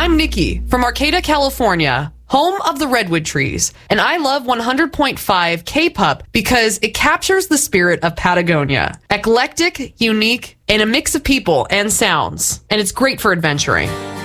I'm Nikki from Arcata, California, home of the redwood trees, and I love 100.5 K-Pup because it captures the spirit of Patagonia. Eclectic, unique, and a mix of people and sounds, and it's great for adventuring.